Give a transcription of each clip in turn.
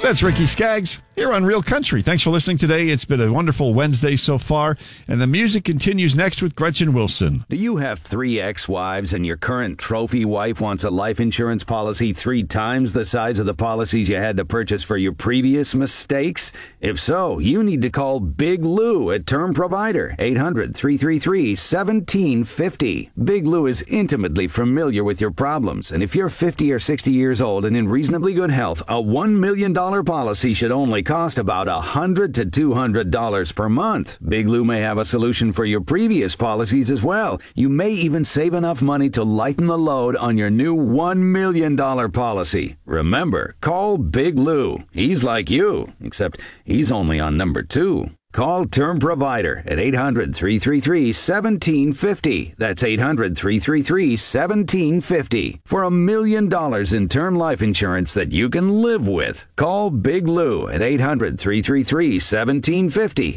That's Ricky Skaggs here on Real Country. Thanks for listening today. It's been a wonderful Wednesday so far, and the music continues next with Gretchen Wilson. Do you have 3 ex-wives and your current trophy wife wants a life insurance policy 3 times the size of the policies you had to purchase for your previous mistakes? If so, you need to call Big Lou at Term Provider, 800-333-1750. Big Lou is intimately familiar with your problems, and if you're 50 or 60 years old and in reasonably good health, a $1 million policy should only cost about $100 to $200 per month. Big Lou may have a solution for your previous policies as well. You may even save enough money to lighten the load on your new $1 million policy. Remember, call Big Lou. He's like you, except he's only on number 2. Call Term Provider at 800-333-1750. That's 800-333-1750 for $1 million in term life insurance that you can live with. Call Big Lou at 800-333-1750.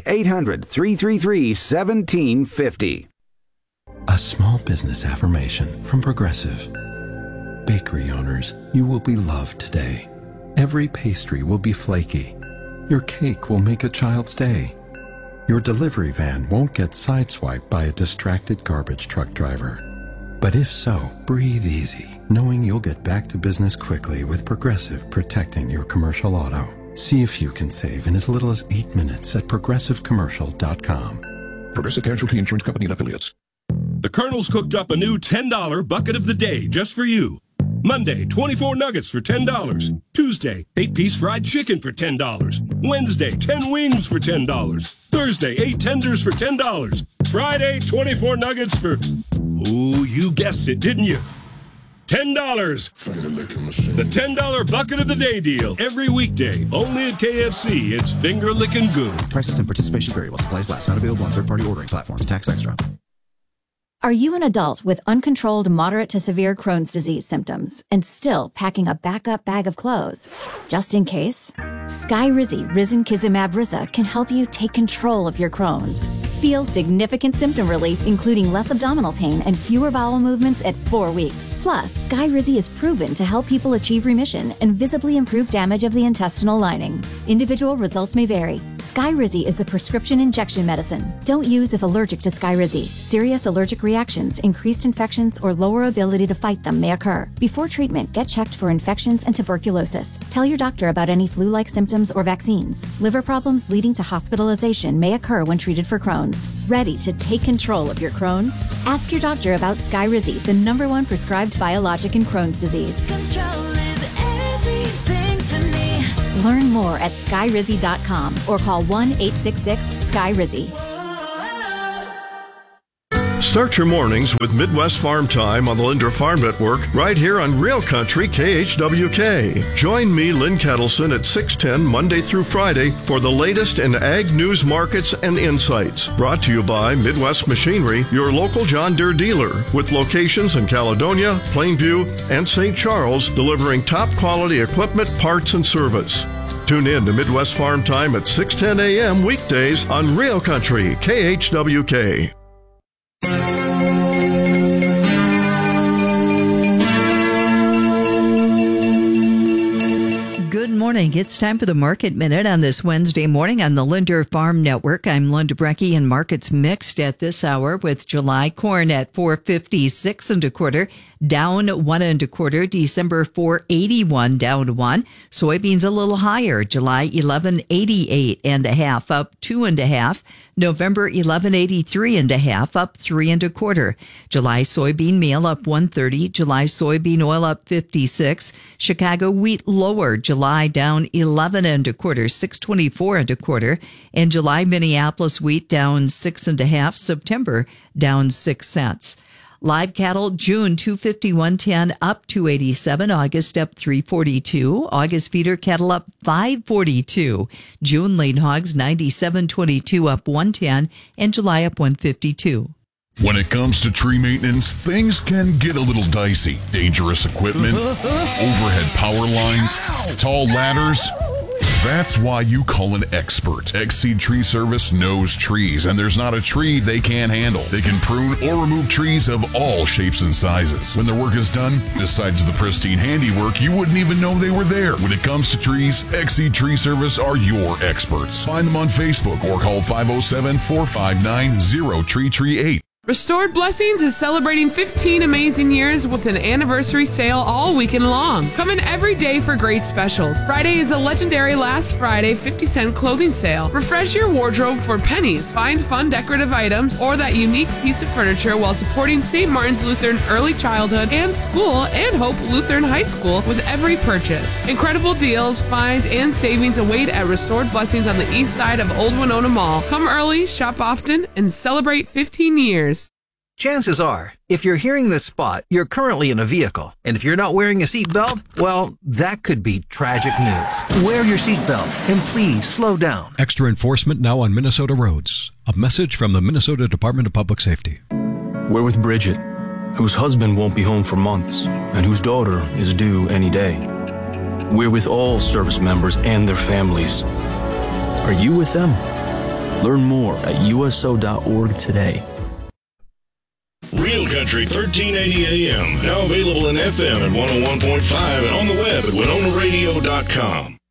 800-333-1750. A small business affirmation from Progressive. Bakery owners, you will be loved today. Every pastry will be flaky. Your cake will make a child's day. Your delivery van won't get sideswiped by a distracted garbage truck driver. But if so, breathe easy, knowing you'll get back to business quickly with Progressive protecting your commercial auto. See if you can save in as little as 8 minutes at progressivecommercial.com. Progressive Casualty Insurance Company and Affiliates. The Colonel's cooked up a new $10 bucket of the day just for you. Monday, 24 nuggets for $10. Tuesday, 8-piece fried chicken for $10. Wednesday, 10 wings for $10. Thursday, 8 tenders for $10. Friday, 24 nuggets for... Oh, you guessed it, didn't you? $10. The $10 bucket of the day deal. Every weekday, only at KFC. It's finger-licking good. Prices and participation vary while supplies last. Not available on third-party ordering platforms. Tax extra. Are you an adult with uncontrolled moderate to severe Crohn's disease symptoms and still packing a backup bag of clothes? Just in case? Skyrizi Risankizumab Riza can help you take control of your Crohn's. Feel significant symptom relief, including less abdominal pain and fewer bowel movements at 4 weeks. Plus, Skyrizi is proven to help people achieve remission and visibly improve damage of the intestinal lining. Individual results may vary. Skyrizi is a prescription injection medicine. Don't use if allergic to Skyrizi. Serious allergic reactions, increased infections, or lower ability to fight them may occur. Before treatment, get checked for infections and tuberculosis. Tell your doctor about any flu-like symptoms or vaccines. Liver problems leading to hospitalization may occur when treated for Crohn's. Ready to take control of your Crohn's? Ask your doctor about Skyrizi, the #1 prescribed biologic in Crohn's disease. Control is everything to me. Learn more at skyrizi.com or call 1-866-SKYRIZI. Start your mornings with Midwest Farm Time on the Linder Farm Network right here on Real Country KHWK. Join me, Lynn Kettleson, at 6:10 Monday through Friday for the latest in ag news, markets, and insights. Brought to you by Midwest Machinery, your local John Deere dealer, with locations in Caledonia, Plainview, and St. Charles, delivering top quality equipment, parts, and service. Tune in to Midwest Farm Time at 6:10 a.m. weekdays on Real Country KHWK. Good morning. It's time for the Market Minute on this Wednesday morning on the Linder Farm Network. I'm Linda Brecky, and markets mixed at this hour with July corn at $4.56 1/4, down 1 1/4. December $4.81, down 1. Soybeans a little higher. July $11.88 1/2, up 2 1/2. November $11.83 1/2, up 3 1/4. July soybean meal up 1.30. July soybean oil up 56. Chicago wheat lower. July down 11 1/4, 6.24 1/4. And July Minneapolis wheat down 6 1/2. September down 6 cents. Live cattle, June 251.10, up 287. August up 342. August feeder cattle up 542. June lean hogs 97.22, up 110, and July up 152. When it comes to tree maintenance, things can get a little dicey. Dangerous equipment, overhead power lines, tall ladders. That's why you call an expert. X-Seed Tree Service knows trees, and there's not a tree they can't handle. They can prune or remove trees of all shapes and sizes. When their work is done, besides the pristine handiwork, you wouldn't even know they were there. When it comes to trees, X-Seed Tree Service are your experts. Find them on Facebook or call 507-459-0338. Restored Blessings is celebrating 15 amazing years with an anniversary sale all weekend long. Come in every day for great specials. Friday is a legendary Last Friday 50-cent clothing sale. Refresh your wardrobe for pennies. Find fun decorative items or that unique piece of furniture while supporting St. Martin's Lutheran Early Childhood and School and Hope Lutheran High School with every purchase. Incredible deals, finds, and savings await at Restored Blessings on the east side of Old Winona Mall. Come early, shop often, and celebrate 15 years. Chances are, if you're hearing this spot, you're currently in a vehicle. And if you're not wearing a seatbelt, well, that could be tragic news. Wear your seatbelt and please slow down. Extra enforcement now on Minnesota roads. A message from the Minnesota Department of Public Safety. We're with Bridget, whose husband won't be home for months and whose daughter is due any day. We're with all service members and their families. Are you with them? Learn more at uso.org today. Real Country 1380 AM, now available in FM at 101.5 and on the web at WinonaRadio.com.